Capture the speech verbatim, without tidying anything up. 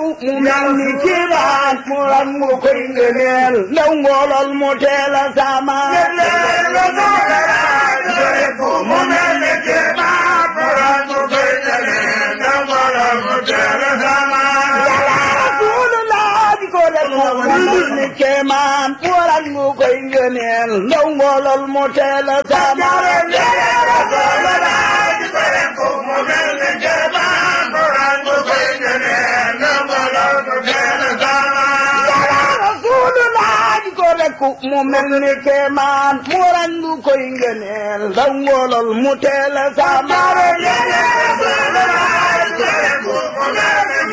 mu mel ni kiimaan mu rangu koy ngëneel ndaw ngoolol mu teel a sama mu mel ni kiimaan mu rangu koy ngëneel ndaw ngoolol mu teel a sama ko def mu mel ni kiimaan mu rangu koy ngëneel ndaw ngoolol mu teel a sama mu mel ni kemaan mu rangu koy ngëneel ndaw ngoolol mu teel a sama